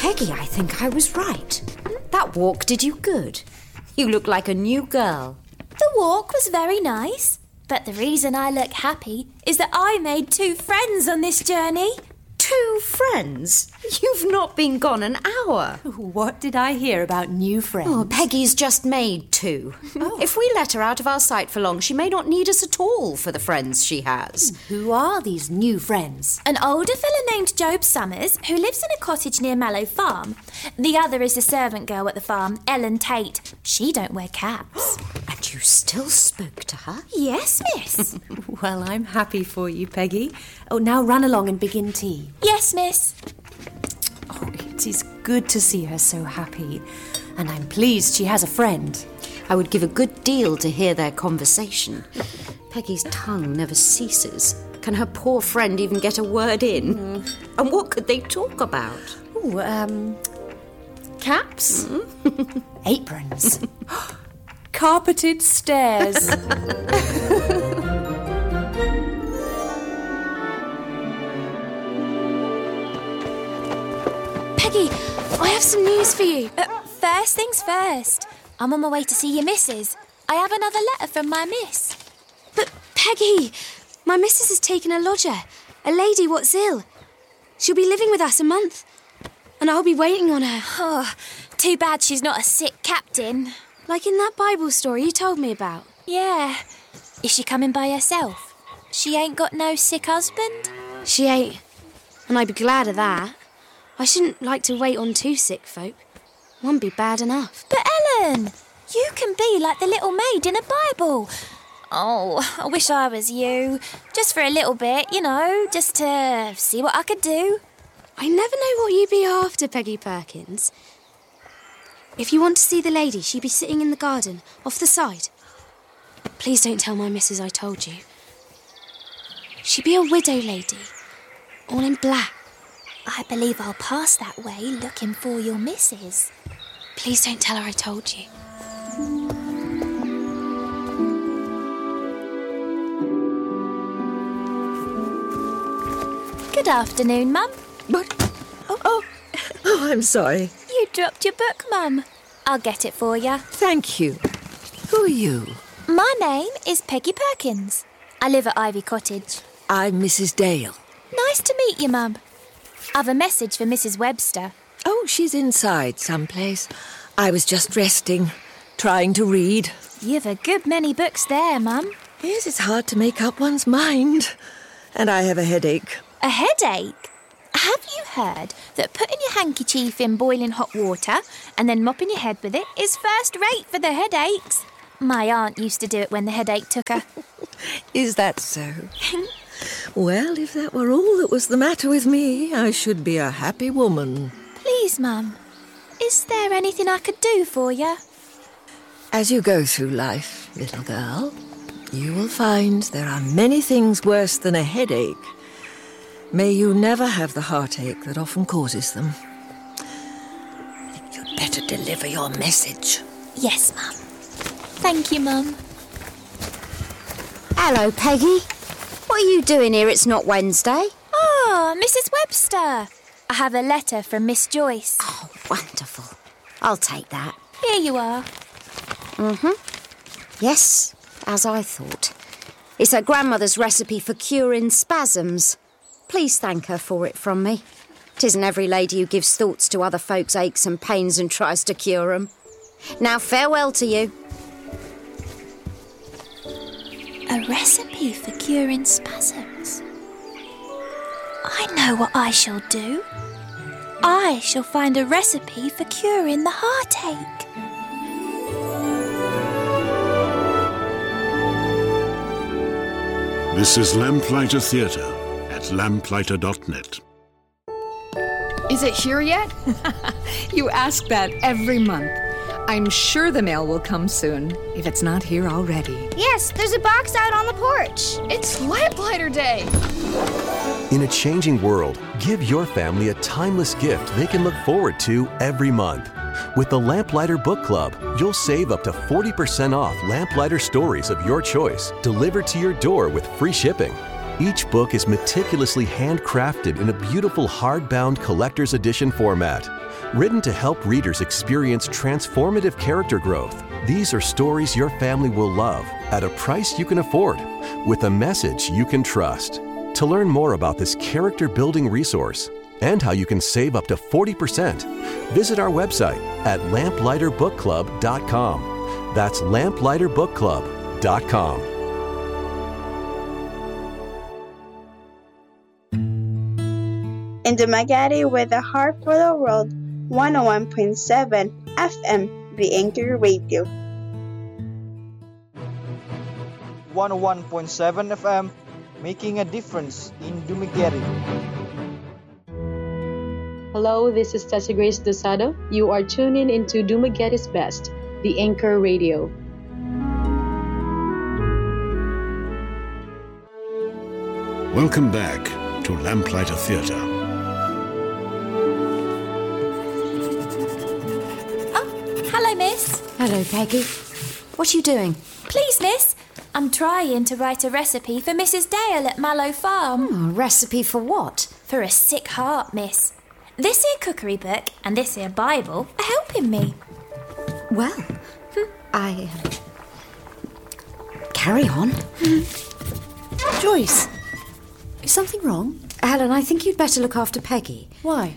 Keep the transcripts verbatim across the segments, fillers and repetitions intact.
Peggy, I think I was right. That walk did you good. You look like a new girl. The walk was very nice, but the reason I look happy is that I made two friends on this journey. Two friends? You've not been gone an hour. What did I hear about new friends? Oh, Peggy's just made two. Oh. If we let her out of our sight for long, she may not need us at all for the friends she has. Who are these new friends? An older fella named Job Summers, who lives in a cottage near Mallow Farm. The other is the servant girl at the farm, Ellen Tate. She don't wear caps. And you still spoke to her? Yes, miss. Well, I'm happy for you, Peggy. Oh, now run along and begin tea. Yes, miss. Oh, it is good to see her so happy. And I'm pleased she has a friend. I would give a good deal to hear their conversation. Peggy's tongue never ceases. Can her poor friend even get a word in? Mm. And what could they talk about? Oh, um... caps? Mm. Aprons. Carpeted stairs. Peggy, I have some news for you. Uh, first things first. I'm on my way to see your missus. I have another letter from my miss. But, Peggy, my missus has taken a lodger, a lady what's ill. She'll be living with us a month, and I'll be waiting on her. Oh, too bad she's not a sick captain. Like in that Bible story you told me about. Yeah. Is she coming by herself? She ain't got no sick husband? She ain't, and I'd be glad of that. I shouldn't like to wait on two sick folk. One'd be bad enough. But Ellen, you can be like the little maid in a Bible. Oh, I wish I was you. Just for a little bit, you know, just to see what I could do. I never know what you be after, Peggy Perkins. If you want to see the lady, she'd be sitting in the garden, off the side. Please don't tell my missus I told you. She'd be a widow lady, all in black. I believe I'll pass that way looking for your missus. Please don't tell her I told you. Good afternoon, Mum. What? Oh, oh, oh, I'm sorry. You dropped your book, Mum. I'll get it for you. Thank you. Who are you? My name is Peggy Perkins. I live at Ivy Cottage. I'm Missus Dale. Nice to meet you, Mum. I've a message for Missus Webster. Oh, she's inside someplace. I was just resting, trying to read. You've a good many books there, Mum. Yes, it's hard to make up one's mind. And I have a headache. A headache? Have you heard that putting your handkerchief in boiling hot water and then mopping your head with it is first rate for the headaches? My aunt used to do it when the headache took her. Is that so? Well, if that were all that was the matter with me, I should be a happy woman. Please, Mum, is there anything I could do for you? As you go through life, little girl, you will find there are many things worse than a headache. May you never have the heartache that often causes them. I think you'd better deliver your message. Yes, Mum. Thank you, Mum. Hello, Peggy. What are you doing here? It's not Wednesday. Oh, Missus Webster. I have a letter from Miss Joyce. Oh, wonderful. I'll take that. Here you are. Mm-hmm. Yes, as I thought. It's her grandmother's recipe for curing spasms. Please thank her for it from me. 'Tisn't every lady who gives thoughts to other folks' aches and pains and tries to cure 'em. Now, farewell to you. A recipe for curing spasms. I know what I shall do. I shall find a recipe for curing the heartache. This is Lamplighter Theatre at lamplighter dot net. Is it here yet? You ask that every month. I'm sure the mail will come soon, if it's not here already. Yes, there's a box out on the porch. It's Lamplighter Day! In a changing world, give your family a timeless gift they can look forward to every month. With the Lamplighter Book Club, you'll save up to forty percent off Lamplighter stories of your choice, delivered to your door with free shipping. Each book is meticulously handcrafted in a beautiful hardbound collector's edition format. Written to help readers experience transformative character growth, these are stories your family will love at a price you can afford, with a message you can trust. To learn more about this character-building resource and how you can save up to forty percent, visit our website at lamplighter book club dot com. That's lamplighter book club dot com. In Dumaguete with a heart for the world, one oh one point seven F M, The Anchor Radio. one oh one point seven F M, making a difference in Dumaguete. Hello, this is Tessie Grace Dosado. You are tuning into Dumaguete's Best, The Anchor Radio. Welcome back to Lamplighter Theatre. Hello, miss. Hello, Peggy. What are you doing? Please, miss, I'm trying to write a recipe for Missus Dale at Mallow Farm. Oh, a recipe for what? For a sick heart, miss. This here cookery book and this here Bible are helping me. Well, hmm. I... Uh, carry on. Joyce, is something wrong? Helen, I think you'd better look after Peggy. Why?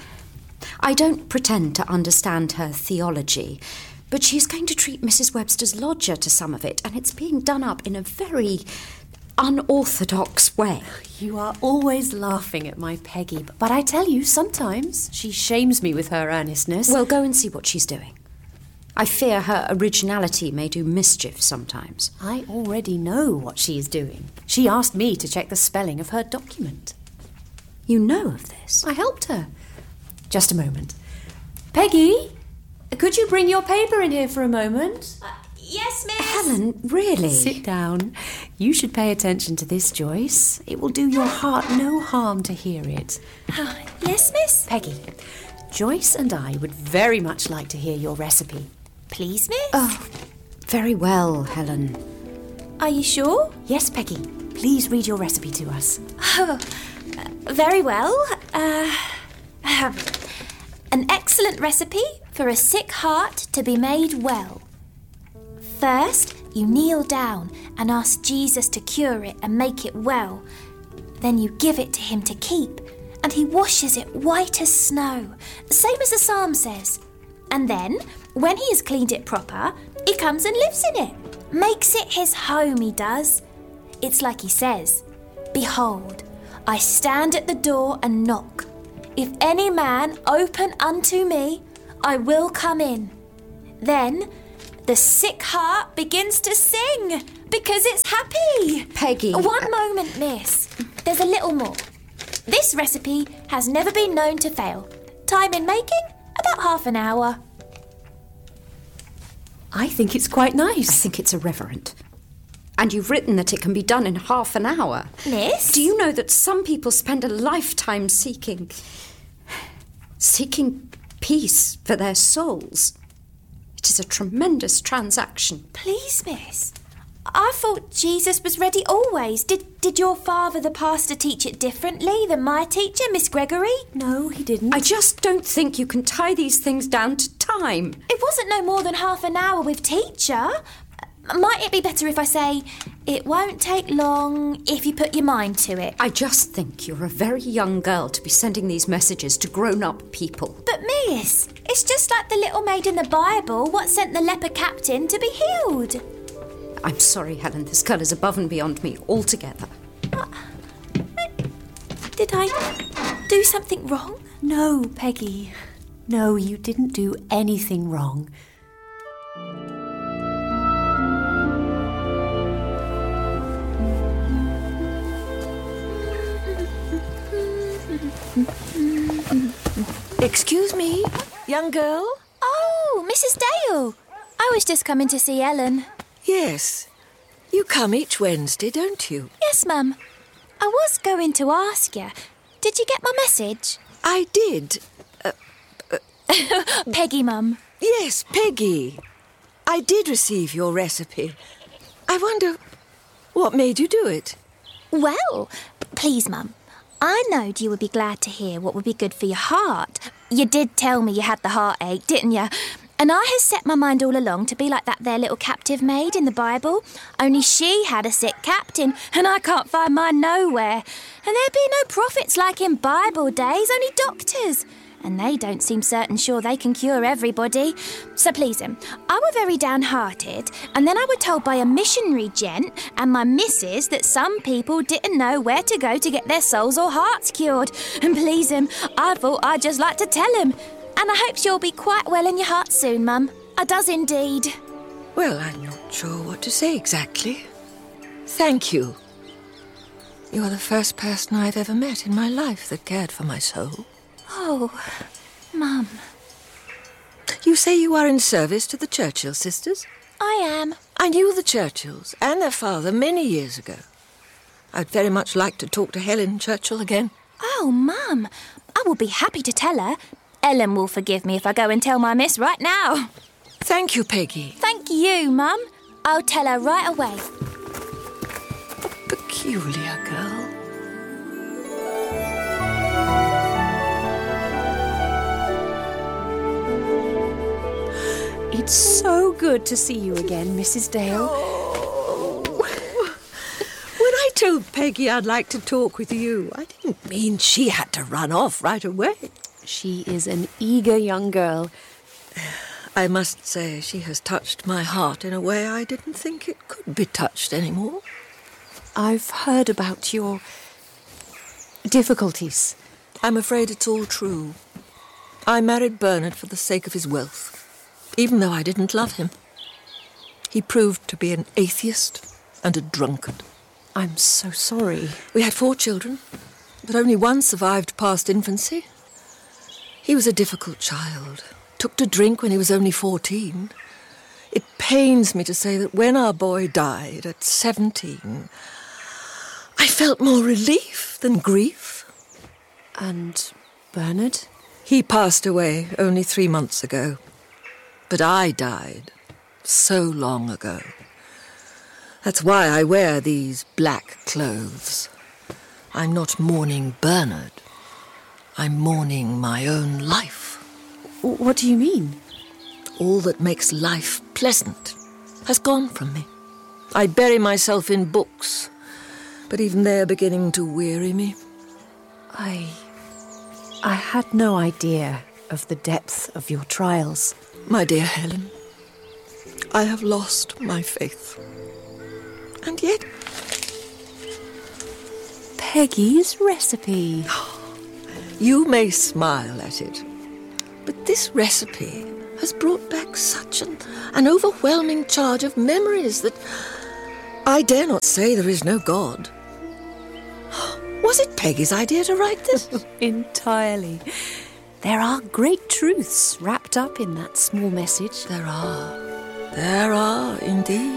I don't pretend to understand her theology, but she's going to treat Missus Webster's lodger to some of it, and it's being done up in a very unorthodox way. You are always laughing at my Peggy, but I tell you, sometimes she shames me with her earnestness. Well, go and see what she's doing. I fear her originality may do mischief sometimes. I already know what she is doing. She asked me to check the spelling of her document. You know of this? I helped her. Just a moment. Peggy, could you bring your paper in here for a moment? Uh, yes, miss. Helen, really? Sit down. You should pay attention to this, Joyce. It will do your heart no harm to hear it. Uh, yes, miss. Peggy, Joyce and I would very much like to hear your recipe. Please, miss? Oh, very well, Helen. Are you sure? Yes, Peggy. Please read your recipe to us. Oh, uh, very well. Uh... Um, an excellent recipe for a sick heart to be made well. First, you kneel down and ask Jesus to cure it and make it well. Then you give it to him to keep, and he washes it white as snow, same as the psalm says. And then, when he has cleaned it proper, he comes and lives in it. Makes it his home, he does. It's like he says, "Behold, I stand at the door and knock. If any man open unto me, I will come in." Then the sick heart begins to sing because it's happy. Peggy. One moment, miss. There's a little more. This recipe has never been known to fail. Time in making, about half an hour. I think it's quite nice. I think it's irreverent. And you've written that it can be done in half an hour. Miss? Do you know that some people spend a lifetime seeking... seeking peace for their souls? It is a tremendous transaction. Please, miss. I thought Jesus was ready always. Did did your father, the pastor, teach it differently than my teacher, Miss Gregory? No, he didn't. I just don't think you can tie these things down to time. It wasn't no more than half an hour with teacher. Might it be better if I say, it won't take long if you put your mind to it? I just think you're a very young girl to be sending these messages to grown-up people. But miss, it's just like the little maid in the Bible what sent the leper captain to be healed. I'm sorry, Helen, this girl is above and beyond me altogether. Uh, did I do something wrong? No, Peggy. No, you didn't do anything wrong. Excuse me, young girl? Oh, Missus Dale. I was just coming to see Ellen. Yes. You come each Wednesday, don't you? Yes, Mum. I was going to ask you, did you get my message? I did. Uh, uh, Peggy, Mum. Yes, Peggy. I did receive your recipe. I wonder what made you do it. Well, please, Mum. I knowed you would be glad to hear what would be good for your heart. You did tell me you had the heartache, didn't you? And I has set my mind all along to be like that there little captive maid in the Bible. Only she had a sick captain, and I can't find mine nowhere. And there be no prophets like in Bible days, only doctors. And they don't seem certain sure they can cure everybody. So please him, I were very downhearted, and then I were told by a missionary gent and my missus that some people didn't know where to go to get their souls or hearts cured. And please him, I thought I'd just like to tell him. And I hope you'll be quite well in your heart soon, Mum. I does indeed. Well, I'm not sure what to say exactly. Thank you. You are the first person I've ever met in my life that cared for my soul. Oh, Mum. You say you are in service to the Churchill sisters? I am. I knew the Churchills and their father many years ago. I'd very much like to talk to Helen Churchill again. Oh, Mum, I will be happy to tell her. Ellen will forgive me if I go and tell my miss right now. Thank you, Peggy. Thank you, Mum. I'll tell her right away. A peculiar girl. It's so good to see you again, Missus Dale. Oh. When I told Peggy I'd like to talk with you, I didn't mean she had to run off right away. She is an eager young girl. I must say she has touched my heart in a way I didn't think it could be touched anymore. I've heard about your difficulties. I'm afraid it's all true. I married Bernard for the sake of his wealth, even though I didn't love him. He proved to be an atheist and a drunkard. I'm so sorry. We had four children, but only one survived past infancy. He was a difficult child, took to drink when he was only fourteen. It pains me to say that when our boy died at seventeen, I felt more relief than grief. And Bernard? He passed away only three months ago. But I died so long ago. That's why I wear these black clothes. I'm not mourning Bernard. I'm mourning my own life. What do you mean? All that makes life pleasant has gone from me. I bury myself in books, but even they're beginning to weary me. I... I had no idea of the depth of your trials. My dear Helen, I have lost my faith. And yet... Peggy's recipe. You may smile at it, but this recipe has brought back such an, an overwhelming charge of memories that I dare not say there is no God. Was it Peggy's idea to write this? Entirely. There are great truths wrapped up in that small message. There are. There are, indeed.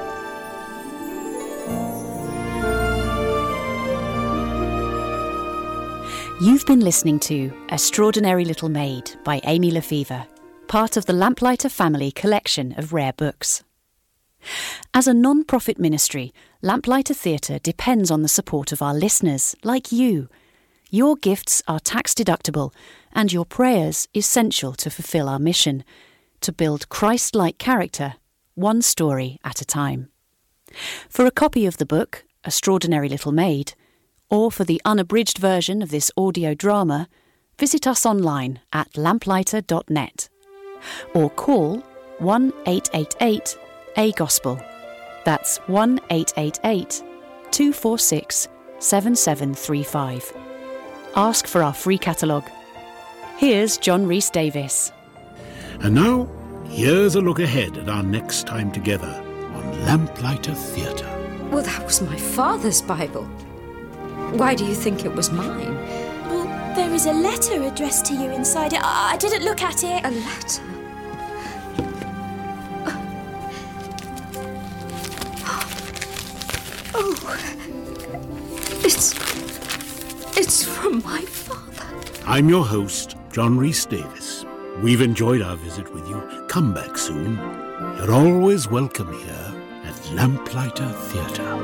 You've been listening to Extraordinary Little Maid by Amy Lefevre, part of the Lamplighter Family collection of rare books. As a non-profit ministry, Lamplighter Theatre depends on the support of our listeners, like you. Your gifts are tax-deductible, and your prayers essential to fulfil our mission, to build Christ-like character, one story at a time. For a copy of the book, Extraordinary Little Maid, or for the unabridged version of this audio drama, visit us online at lamplighter dot net or call one eight eight eight A Gospel. That's one eight eight eight, two four six, seven seven three five. Ask for our free catalogue. Here's John Rhys Davis. And now, here's a look ahead at our next time together on Lamplighter Theatre. Well, that was my father's Bible. Why do you think it was mine? Well, there is a letter addressed to you inside it. I didn't look at it. A letter? Oh, it's... it's from my father. I'm your host, John Rhys Davis. We've enjoyed our visit with you. Come back soon. You're always welcome here at Lamplighter Theatre.